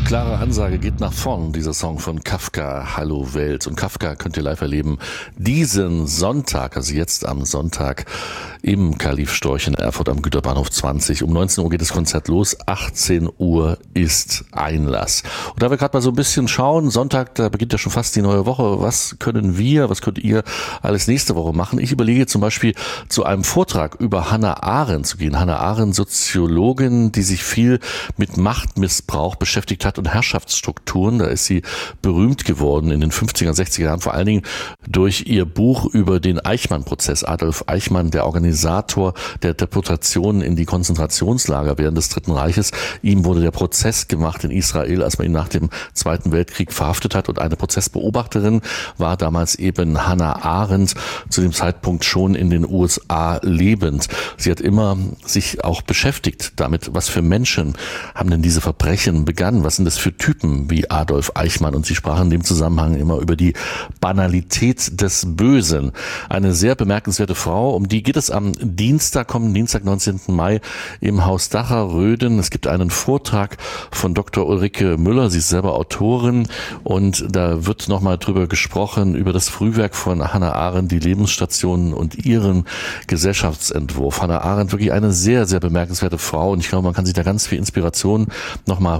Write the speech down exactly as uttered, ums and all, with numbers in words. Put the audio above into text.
Klare Ansage geht nach vorn, dieser Song von Kafka, Hallo Welt. Und Kafka könnt ihr live erleben diesen Sonntag, also jetzt am Sonntag im Kalif Storch in Erfurt am Güterbahnhof zwanzig. Um neunzehn Uhr geht das Konzert los, achtzehn Uhr ist Einlass. Und da wir gerade mal so ein bisschen schauen, Sonntag, da beginnt ja schon fast die neue Woche. Was können wir, was könnt ihr alles nächste Woche machen? Ich überlege zum Beispiel zu einem Vortrag über Hannah Arendt zu gehen. Hannah Arendt, Soziologin, die sich viel mit Machtmissbrauch beschäftigt hat und Herrschaftsstrukturen. Da ist sie berühmt geworden in den fünfziger, sechziger Jahren, vor allen Dingen durch ihr Buch über den Eichmann-Prozess. Adolf Eichmann, der Organisator der Deportationen in die Konzentrationslager während des Dritten Reiches. Ihm wurde der Prozess gemacht in Israel, als man ihn nach dem Zweiten Weltkrieg verhaftet hat. Und eine Prozessbeobachterin war damals eben Hannah Arendt, zu dem Zeitpunkt schon in den U S A lebend. Sie hat immer sich auch beschäftigt damit, was für Menschen haben denn diese Verbrechen begangen? Was sind das für Typen wie Adolf Eichmann? Und sie sprachen in dem Zusammenhang immer über die Banalität des Bösen. Eine sehr bemerkenswerte Frau, um die geht es am Dienstag, kommenden Dienstag, neunzehnten Mai im Haus Dacher-Röden. Es gibt einen Vortrag von Doktor Ulrike Müller, sie ist selber Autorin, und da wird nochmal drüber gesprochen, über das Frühwerk von Hannah Arendt, die Lebensstationen und ihren Gesellschaftsentwurf. Hannah Arendt, wirklich eine sehr, sehr bemerkenswerte Frau, und ich glaube, man kann sich da ganz viel Inspiration nochmal